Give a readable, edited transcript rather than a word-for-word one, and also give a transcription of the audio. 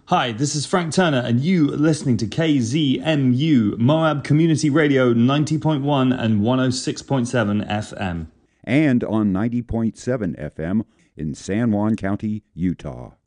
Hi, this is Frank Turner, and you are listening to KZMU, Moab Community Radio 90.1 and 106.7 FM. And on 90.7 FM in San Juan County, Utah.